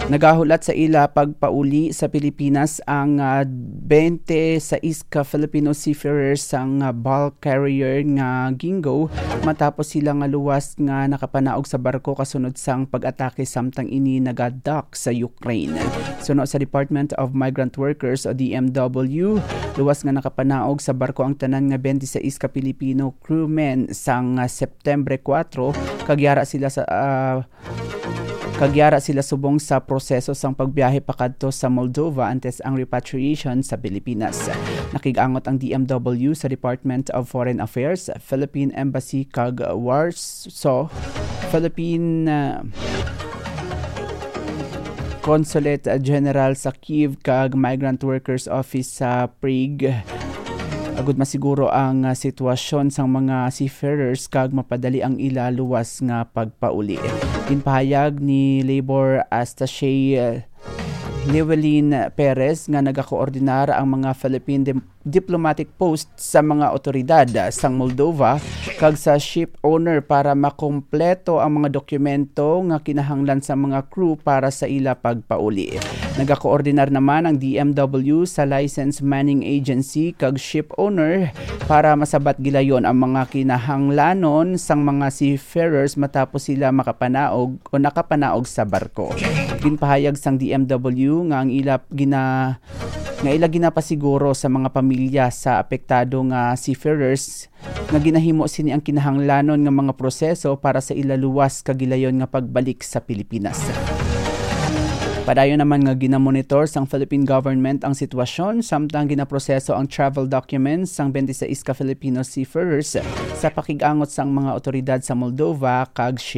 Nagahulat sa ila pagpauli sa Pilipinas ang 26 ka Filipino seafarers sang bulk carrier nga Gingo matapos sila nga luwas nga nakapanaog sa barko kasunod sang pag-atake samtang ini nagadock sa Ukraine. Suno sa Department of Migrant Workers o DMW, luwas nga nakapanaog sa barko ang tanan nga 26 ka Pilipino crewmen sang Septembre 4 kagyara sila subong sa proseso sang pagbiyahe pakadto sa Moldova antes ang repatriation sa Pilipinas. Nakigangot ang DMW sa Department of Foreign Affairs, Philippine Embassy kag Warsaw, Philippine Consulate General sa Kiev kag Migrant Workers Office sa Prague. Agud masiguro ang sitwasyon sang mga seafarers kag mapadali ang ila luwas nga pagpauli. Ginpahayag ni Labor Attaché Llewellyn Perez nga nagakoordinar ang mga Philippine diplomatic post sa mga otoridad sang Moldova kag sa ship owner para makompleto ang mga dokumento nga kinahanglan sa mga crew para sa ila pagpauli. Nagakoordinar naman ang DMW sa License Manning Agency kag ship owner para masabat gilayon ang mga kinahanglanon sang mga seafarers matapos sila nakapanaog sa barko. Ginpahayag sang DMW nga ang ila ginapasiguro sa mga pamilya sa apektado nga seafarers nga ginahimo sini ang kinahanglanon nga mga proseso para sa ila luwas kagilayon nga pagbalik sa Pilipinas. Padayon naman nga ginamonitor sang Philippine government ang sitwasyon samtang ginaproseso ang travel documents sang 26 ka Filipino seafarers sa pakigangot sang mga otoridad sa Moldova kag